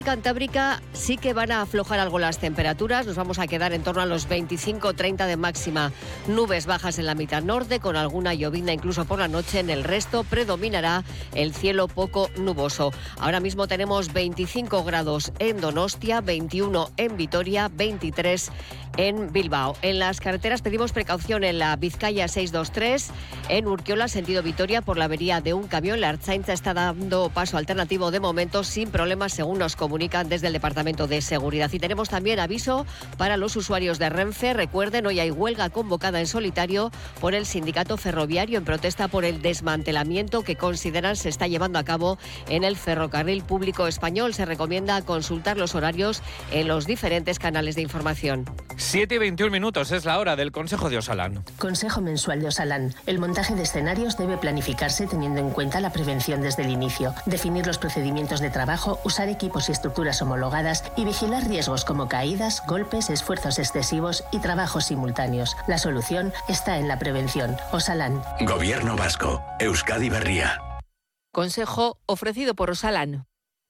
Cantábrica sí que van a aflojar algo las temperaturas, nos vamos a quedar en torno a los 25-30 de máxima, nubes bajas en la mitad norte con alguna llovizna incluso por la noche, en el resto predominará el cielo poco nuboso. Ahora mismo tenemos 25 grados en Donostia, 21 en Vitoria, 23 en Bilbao. En las carreteras pedimos precaución en la Vizcaya 623, en Urkiola, sentido Vitoria, por la avería de un camión. La Ertzaintza está dando paso alternativo de momento sin problemas, según nos comunican desde el Departamento de Seguridad. Y tenemos también aviso para los usuarios de Renfe. Recuerden, hoy hay huelga convocada en solitario por el sindicato ferroviario en protesta por el desmantelamiento que consideran se está llevando a cabo en el ferrocarril público español. Se recomienda consultar los horarios en los diferentes canales de información. 7:21 es la hora del Consejo de Osalan. Consejo mensual de Osalan. El montaje de escenarios debe planificarse teniendo en cuenta la prevención desde el inicio, definir los procedimientos de trabajo, usar equipos y estructuras homologadas y vigilar riesgos como caídas, golpes, esfuerzos excesivos y trabajos simultáneos. La solución está en la prevención. Osalan. Gobierno vasco. Euskadi Berria. Consejo ofrecido por Osalan.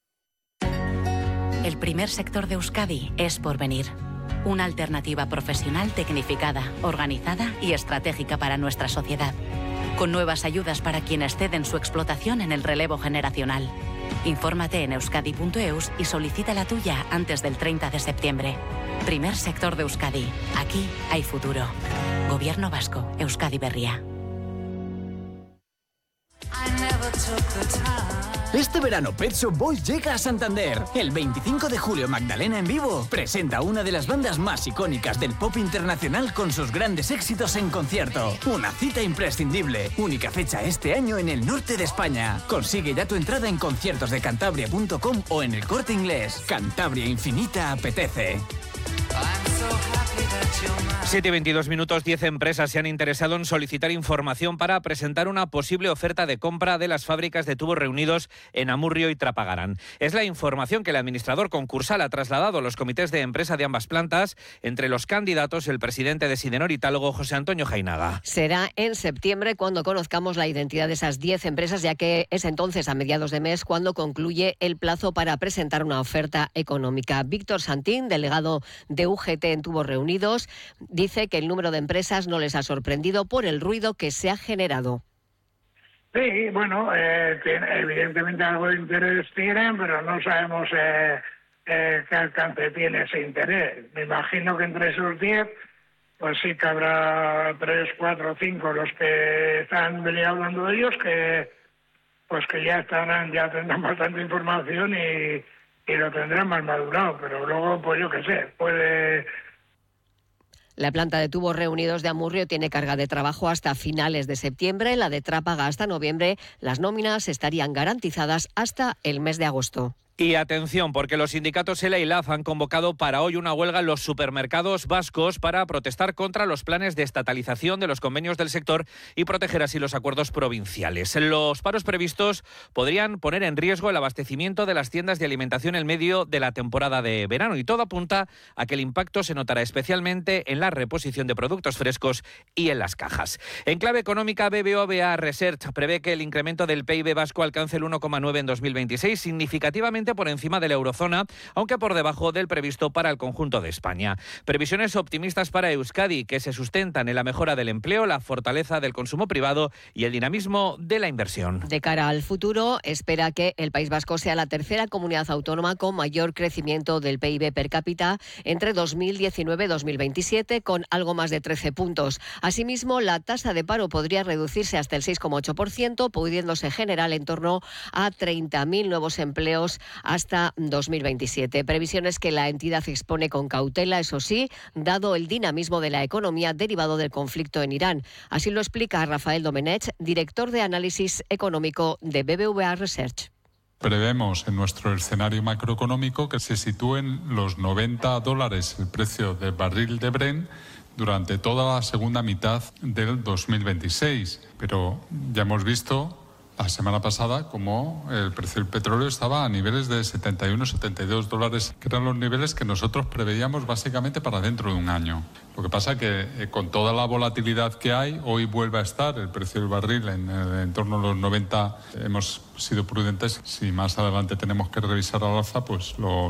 El primer sector de Euskadi es Porvenir. Una alternativa profesional tecnificada, organizada y estratégica para nuestra sociedad. Con nuevas ayudas para quienes ceden su explotación en el relevo generacional. Infórmate en euskadi.eus y solicita la tuya antes del 30 de septiembre. Primer sector de Euskadi. Aquí hay futuro. Gobierno vasco. Euskadi Berria. Este verano Pet Shop Boys llega a Santander. El 25 de julio Magdalena en vivo presenta una de las bandas más icónicas del pop internacional con sus grandes éxitos en concierto. Una cita imprescindible. Única fecha este año en el norte de España. Consigue ya tu entrada en conciertosdecantabria.com o en El Corte Inglés. Cantabria Infinita apetece. 7:22, 10 empresas se han interesado en solicitar información para presentar una posible oferta de compra de las fábricas de tubos reunidos en Amurrio y Trapagarán. Es la información que el administrador concursal ha trasladado a los comités de empresa de ambas plantas. Entre los candidatos, el presidente de Sidenor Italgo, José Antonio Jainaga. Será en septiembre cuando conozcamos la identidad de esas 10 empresas, ya que es entonces, a mediados de mes, cuando concluye el plazo para presentar una oferta económica. Víctor Santín, delegado de UGT en Tubos Reunidos, dice que el número de empresas no les ha sorprendido por el ruido que se ha generado. Sí, bueno, evidentemente algo de interés tienen, pero no sabemos qué alcance tiene ese interés. Me imagino que entre esos 10, pues sí que habrá 3, 4, 5 los que están hablando de ellos, que ya tendrán bastante información y lo tendrán más madurado, pero luego, pues yo qué sé, puede... La planta de Tubos Reunidos de Amurrio tiene carga de trabajo hasta finales de septiembre, la de Trápaga hasta noviembre. Las nóminas estarían garantizadas hasta el mes de agosto. Y atención, porque los sindicatos ELA y LAF han convocado para hoy una huelga en los supermercados vascos para protestar contra los planes de estatalización de los convenios del sector y proteger así los acuerdos provinciales. Los paros previstos podrían poner en riesgo el abastecimiento de las tiendas de alimentación en medio de la temporada de verano, y todo apunta a que el impacto se notará especialmente en la reposición de productos frescos y en las cajas. En clave económica, BBVA Research prevé que el incremento del PIB vasco alcance el 1,9 en 2026, significativamente por encima de la eurozona, aunque por debajo del previsto para el conjunto de España. Previsiones optimistas para Euskadi, que se sustentan en la mejora del empleo, la fortaleza del consumo privado y el dinamismo de la inversión. De cara al futuro, espera que el País Vasco sea la tercera comunidad autónoma con mayor crecimiento del PIB per cápita entre 2019 y 2027, con algo más de 13 puntos. Asimismo, la tasa de paro podría reducirse hasta el 6,8%, pudiéndose generar en torno a 30.000 nuevos empleos hasta 2027. Previsiones que la entidad expone con cautela, eso sí, dado el dinamismo de la economía derivado del conflicto en Irán. Así lo explica Rafael Domenech, director de análisis económico de BBVA Research. Prevemos en nuestro escenario macroeconómico que se sitúen los $90 el precio del barril de Brent durante toda la segunda mitad del 2026. Pero ya hemos visto la semana pasada como el precio del petróleo estaba a niveles de 71, 72 dólares, que eran los niveles que nosotros preveíamos básicamente para dentro de un año. Lo que pasa que con toda la volatilidad que hay, hoy vuelve a estar el precio del barril en torno a los 90. Hemos sido prudentes. Si más adelante tenemos que revisar al alza, pues lo